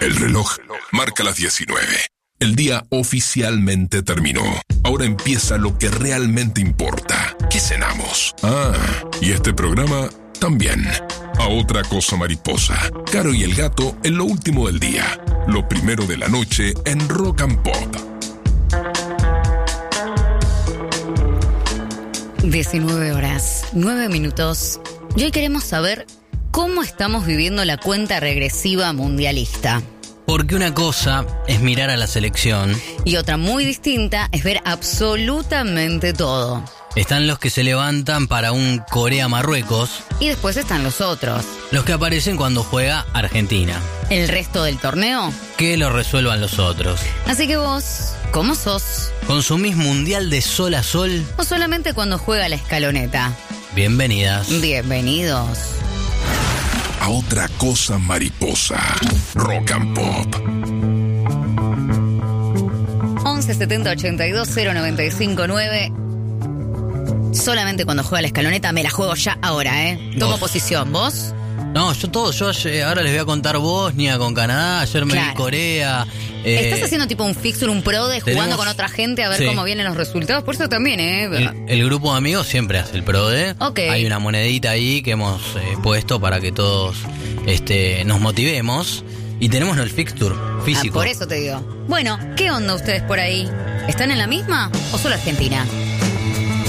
El reloj marca las 19. El día oficialmente terminó. Ahora empieza lo que realmente importa. ¿Qué cenamos? Y este programa también. A otra cosa mariposa. Caro y el gato en lo último del día. Lo primero de la noche en Rock and Pop. 19 horas, 9 minutos. Y hoy queremos saber cómo estamos viviendo la cuenta regresiva mundialista. Porque una cosa es mirar a la selección. Y otra muy distinta es ver absolutamente todo. Están los que se levantan para un Corea-Marruecos. Y después están los otros. Los que aparecen cuando juega Argentina. El resto del torneo, Que lo resuelvan los otros. así que vos, ¿cómo sos? ¿Consumís mundial de sol a sol? ¿O solamente cuando juega la escaloneta? Bienvenidas. Bienvenidos. A otra cosa mariposa. Rock and Pop. 11 70 82 095 9. Solamente cuando juega la escaloneta me la juego ya ahora, Tomo Vos. posición, ¿vos? No, yo ahora les voy a contar Bosnia con Canadá, ayer me vi Claro. Corea. ¿Estás haciendo tipo un fixture, un prode, jugando tenemos- con otra gente a ver Sí. cómo vienen los resultados? Por eso también, El grupo de amigos siempre hace el PRODE. Ok. Hay una monedita ahí que hemos puesto para que todos nos motivemos. Y tenemos el fixture físico. Por eso te digo. Bueno, ¿qué onda ustedes por ahí? ¿Están en la misma o solo Argentina?